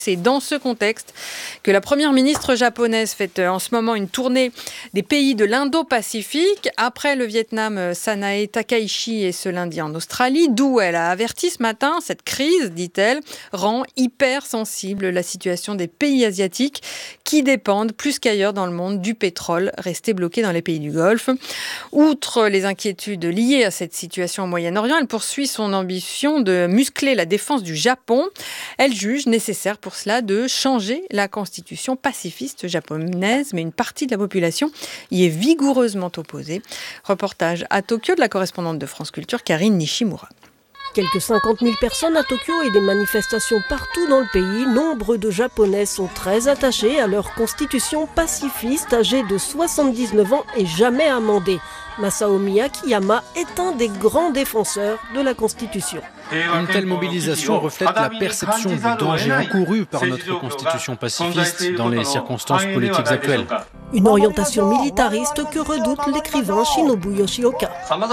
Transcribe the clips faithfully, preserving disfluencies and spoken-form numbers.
C'est dans ce contexte que la première ministre japonaise fait en ce moment une tournée des pays de l'Indo-Pacifique. Après le Vietnam, Sanae Takaichi est ce lundi en Australie, d'où elle a averti ce matin. Cette crise, dit-elle, rend hyper sensible la situation des pays asiatiques qui dépendent plus qu'ailleurs dans le monde du pétrole resté bloqué dans les pays du Golfe. Outre les inquiétudes liées à cette situation au Moyen-Orient, elle poursuit son ambition de muscler la défense du Japon. Elle juge nécessaire pour cela de changer la constitution pacifiste japonaise, mais une partie de la population y est vigoureusement opposée. Reportage à Tokyo de la correspondante de France Culture, Karine Nishimura. Quelques cinquante mille personnes à Tokyo et des manifestations partout dans le pays. Nombre de Japonais sont très attachés à leur constitution pacifiste, âgée de soixante-dix-neuf ans et jamais amendée. Masao Akiyama est un des grands défenseurs de la Constitution. Une telle mobilisation reflète la perception du danger encouru par notre Constitution pacifiste dans les circonstances politiques actuelles. Une orientation militariste que redoute l'écrivain Shinobu Yoshioka.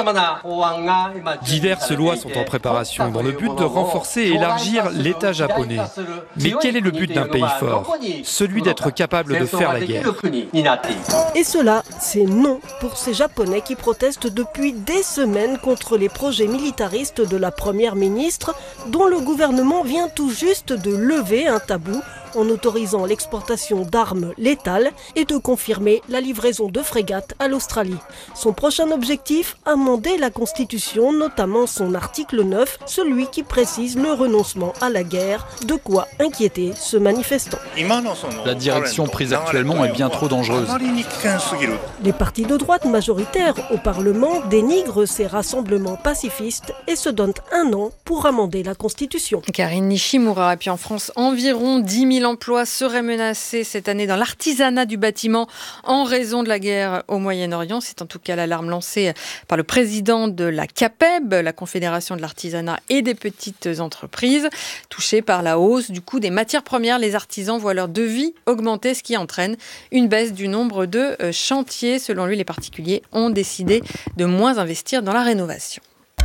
Diverses lois sont en préparation dans le but de renforcer et élargir l'État japonais. Mais quel est le but d'un pays fort ? Celui d'être capable de faire la guerre. Et cela, c'est non pour ces Japonais qui protestent depuis des semaines contre les projets militaristes de la première ministre, dont le gouvernement vient tout juste de lever un tabou en autorisant l'exportation d'armes létales et de confirmer la livraison de frégates à l'Australie. Son prochain objectif, amender la Constitution, notamment son article neuf, celui qui précise le renoncement à la guerre, de quoi inquiéter ce manifestant. La direction prise actuellement est bien trop dangereuse. Les partis de droite majoritaires au Parlement dénigrent ces rassemblements pacifistes et se donnent un an pour amender la Constitution. Karine Nishimura. Et puis en France, environ dix mille emplois seraient menacés cette année dans l'artisanat du bâtiment en raison de la guerre au Moyen-Orient. C'est en tout cas l'alarme lancée par le président de la CAPEB, la Confédération de l'artisanat et des petites entreprises. Touchés par la hausse du coût des matières premières, les artisans voient leur devis augmenter, ce qui entraîne une baisse du nombre de chantiers. Selon lui, les particuliers ont décidé de moins investir dans la rénovation.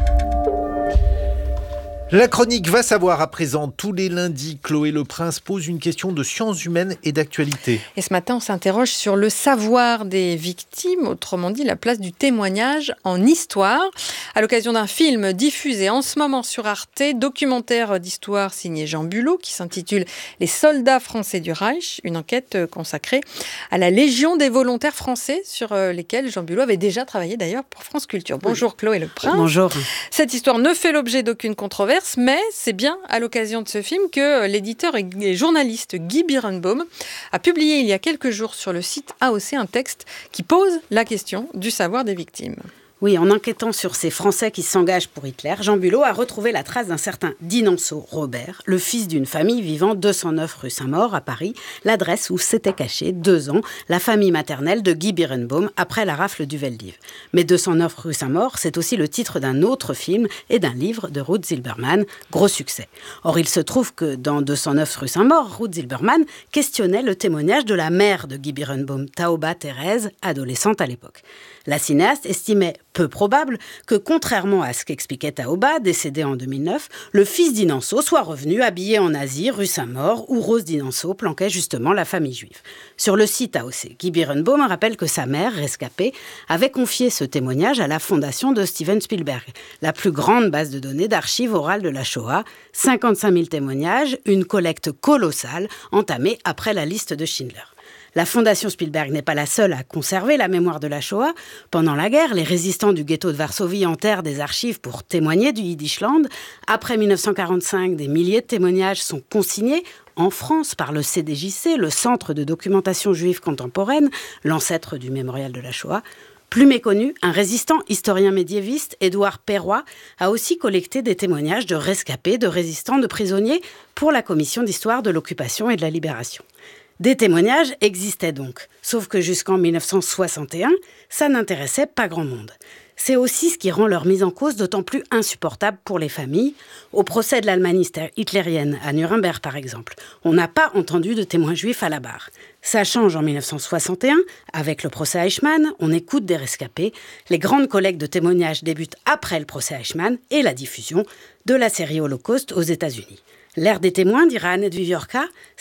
La chronique Va savoir à présent. Tous les lundis, Chloé Le Prince pose une question de sciences humaines et d'actualité. Et ce matin, on s'interroge sur le savoir des victimes, autrement dit la place du témoignage en histoire. À l'occasion d'un film diffusé en ce moment sur Arte, documentaire d'histoire signé Jean Bulot, qui s'intitule « Les soldats français du Reich », une enquête consacrée à la Légion des volontaires français, sur lesquels Jean Bulot avait déjà travaillé d'ailleurs pour France Culture. Bonjour Chloé Le Prince. Bonjour. Cette histoire ne fait l'objet d'aucune controverse, mais c'est bien à l'occasion de ce film que l'éditeur et journaliste Guy Birenbaum a publié il y a quelques jours sur le site A O C un texte qui pose la question du savoir des victimes. Oui, en enquêtant sur ces Français qui s'engagent pour Hitler, Jean Bulot a retrouvé la trace d'un certain Dinanso Robert, le fils d'une famille vivant deux cent neuf rue Saint-Maur à Paris, l'adresse où s'était cachée deux ans la famille maternelle de Guy Birenbaum après la rafle du Veldiv. Mais deux cent neuf rue Saint-Maur, c'est aussi le titre d'un autre film et d'un livre de Ruth Silberman, gros succès. Or, il se trouve que dans deux cent neuf rue Saint-Maur, Ruth Silberman questionnait le témoignage de la mère de Guy Birenbaum, Taoba Thérèse, adolescente à l'époque. La cinéaste estimait peu probable que, contrairement à ce qu'expliquait Taoba, décédé en deux mille neuf, le fils d'Inanso soit revenu habillé en Asie, rue Saint-Maur, où Rose d'Inanso planquait justement la famille juive. Sur le site A O C, Guy Birenbaum rappelle que sa mère, rescapée, avait confié ce témoignage à la fondation de Steven Spielberg, la plus grande base de données d'archives orales de la Shoah, cinquante-cinq mille témoignages, une collecte colossale entamée après la liste de Schindler. La Fondation Spielberg n'est pas la seule à conserver la mémoire de la Shoah. Pendant la guerre, les résistants du ghetto de Varsovie enterrent des archives pour témoigner du Yiddishland. Après dix-neuf cent quarante-cinq, des milliers de témoignages sont consignés en France par le C D J C, le Centre de documentation juive contemporaine, l'ancêtre du mémorial de la Shoah. Plus méconnu, un résistant historien médiéviste, Édouard Perroy, a aussi collecté des témoignages de rescapés, de résistants, de prisonniers pour la Commission d'histoire de l'occupation et de la libération. Des témoignages existaient donc, sauf que jusqu'en dix-neuf cent soixante et un, ça n'intéressait pas grand monde. C'est aussi ce qui rend leur mise en cause d'autant plus insupportable pour les familles. Au procès de l'Allemagne hitlérienne, à Nuremberg par exemple, on n'a pas entendu de témoins juifs à la barre. Ça change en dix-neuf cent soixante et un, avec le procès Eichmann, on écoute des rescapés. Les grandes collectes de témoignages débutent après le procès Eichmann et la diffusion de la série Holocauste aux États-Unis. L'ère des témoins, dira Annette Viviorca,